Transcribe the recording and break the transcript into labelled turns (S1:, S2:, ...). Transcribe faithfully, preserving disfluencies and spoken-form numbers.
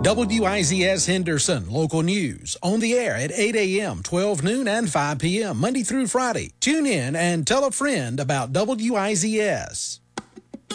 S1: W I Z S Henderson, local news, on the air at eight a.m., twelve noon, and five p.m., Monday through Friday. Tune in and tell a friend about W I Z S.